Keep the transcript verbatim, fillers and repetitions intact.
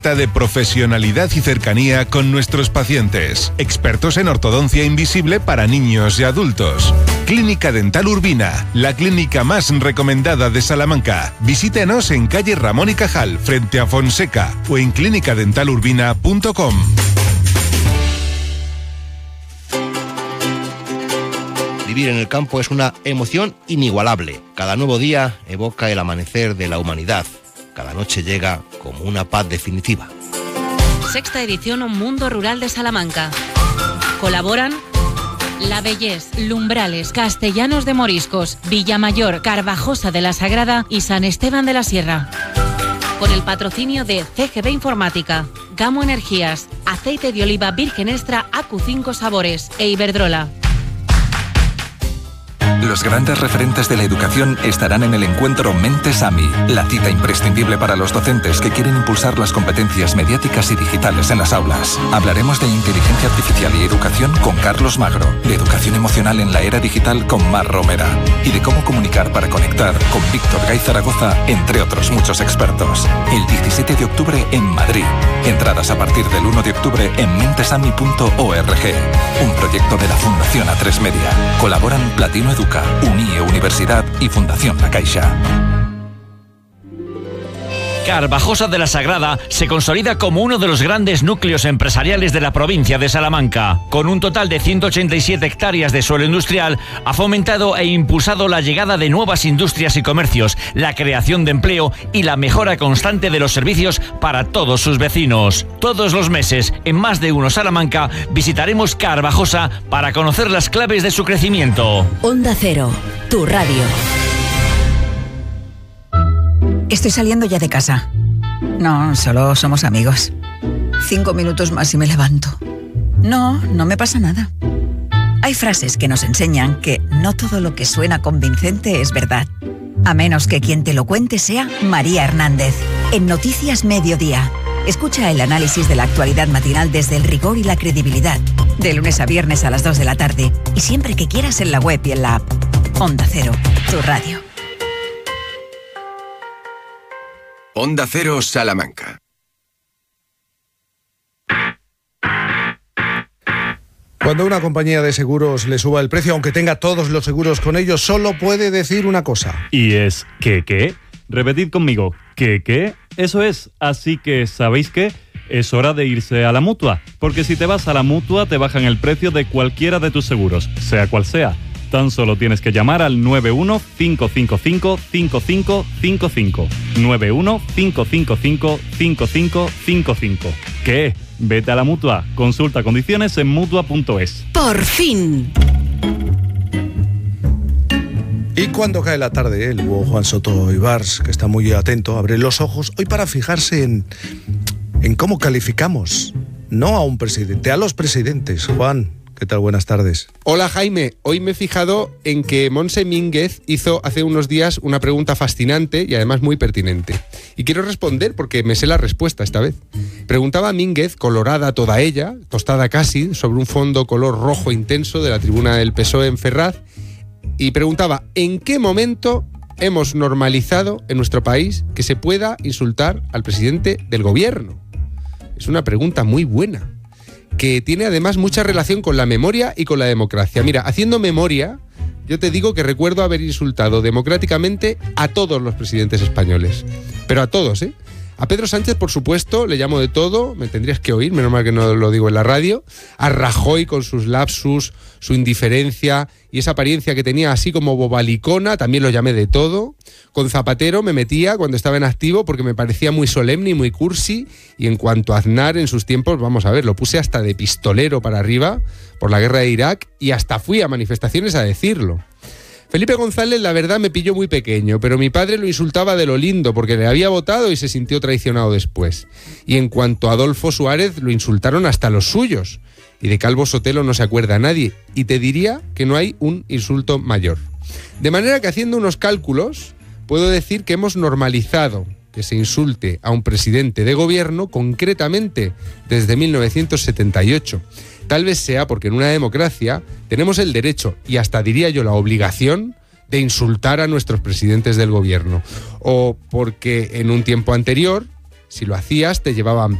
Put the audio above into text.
de profesionalidad y cercanía con nuestros pacientes. Expertos en ortodoncia invisible para niños y adultos. Clínica Dental Urbina, la clínica más recomendada de Salamanca. Visítenos en calle Ramón y Cajal, frente a Fonseca, o en clínica dental urbina punto com. Vivir en el campo es una emoción inigualable. Cada nuevo día evoca el amanecer de la humanidad. Cada noche llega como una paz definitiva. Sexta edición Mundo Rural de Salamanca. Colaboran La Bellés, Lumbrales, Castellanos de Moriscos, Villamayor, Carvajosa de la Sagrada y San Esteban de la Sierra. Con el patrocinio de C G B Informática, Gamo Energías, Aceite de Oliva Virgen Extra A Q cinco Sabores e Iberdrola. Los grandes referentes de la educación estarán en el encuentro Mentes A M I, la cita imprescindible para los docentes que quieren impulsar las competencias mediáticas y digitales en las aulas. Hablaremos de inteligencia artificial y educación con Carlos Magro, de educación emocional en la era digital con Mar Romera y de cómo comunicar para conectar con Víctor Gay Zaragoza, entre otros muchos expertos. El diecisiete de octubre en Madrid. Entradas a partir del uno de octubre en mentes a m i punto org. Un proyecto de la Fundación A tres Media. Colaboran Platino Educa, UNIE Universidad y Fundación La Caixa. Carvajosa de la Sagrada se consolida como uno de los grandes núcleos empresariales de la provincia de Salamanca. Con un total de ciento ochenta y siete hectáreas de suelo industrial, ha fomentado e impulsado la llegada de nuevas industrias y comercios, la creación de empleo y la mejora constante de los servicios para todos sus vecinos. Todos los meses, en Más de Uno Salamanca, visitaremos Carvajosa para conocer las claves de su crecimiento. Onda Cero, tu radio. Estoy saliendo ya de casa. No, solo somos amigos. Cinco minutos más y me levanto. No, no me pasa nada. Hay frases que nos enseñan que no todo lo que suena convincente es verdad. A menos que quien te lo cuente sea María Hernández. En Noticias Mediodía. Escucha el análisis de la actualidad matinal desde el rigor y la credibilidad. De lunes a viernes a las dos de la tarde. Y siempre que quieras en la web y en la app. Onda Cero, tu radio. Onda Cero Salamanca. Cuando una compañía de seguros le suba el precio, aunque tenga todos los seguros con ellos, solo puede decir una cosa. Y es, ¿qué qué? Repetid conmigo, ¿qué qué? Eso es, así que, ¿sabéis qué? Es hora de irse a la Mutua, porque si te vas a la Mutua te bajan el precio de cualquiera de tus seguros, sea cual sea. Tan solo tienes que llamar al nueve uno cinco cinco cinco cinco cinco cinco cinco. nueve uno cinco cinco cinco cinco cinco cinco cinco. ¿Qué? Vete a la Mutua. Consulta condiciones en mutua punto es. ¡Por fin! Y cuando cae la tarde, el buen Juan Soto Ibars, que está muy atento, abre los ojos hoy para fijarse en, en cómo calificamos, no a un presidente, a los presidentes. Juan, ¿qué tal? Buenas tardes. Hola Jaime, hoy me he fijado en que Montse Mínguez hizo hace unos días una pregunta fascinante y además muy pertinente. Y quiero responder porque me sé la respuesta esta vez. Preguntaba Mínguez, colorada toda ella, tostada casi, sobre un fondo color rojo intenso de la tribuna del P S O E en Ferraz, y preguntaba, ¿en qué momento hemos normalizado en nuestro país que se pueda insultar al presidente del gobierno? Es una pregunta muy buena, que tiene además mucha relación con la memoria y con la democracia. Mira, haciendo memoria, yo te digo que recuerdo haber insultado democráticamente a todos los presidentes españoles. Pero a todos, ¿eh? A Pedro Sánchez, por supuesto, le llamo de todo, me tendrías que oír, menos mal que no lo digo en la radio. A Rajoy con sus lapsus, su indiferencia y esa apariencia que tenía así como bobalicona, también lo llamé de todo. Con Zapatero me metía cuando estaba en activo porque me parecía muy solemne y muy cursi. Y en cuanto a Aznar en sus tiempos, vamos a ver, lo puse hasta de pistolero para arriba por la guerra de Irak y hasta fui a manifestaciones a decirlo. Felipe González, la verdad, me pilló muy pequeño, pero mi padre lo insultaba de lo lindo porque le había votado y se sintió traicionado después. Y en cuanto a Adolfo Suárez, lo insultaron hasta los suyos. Y de Calvo Sotelo no se acuerda nadie. Y te diría que no hay un insulto mayor. De manera que haciendo unos cálculos, puedo decir que hemos normalizado que se insulte a un presidente de gobierno concretamente desde mil novecientos setenta y ocho. Tal vez sea porque en una democracia tenemos el derecho y hasta diría yo la obligación de insultar a nuestros presidentes del gobierno. O porque en un tiempo anterior Si lo hacías, te llevaban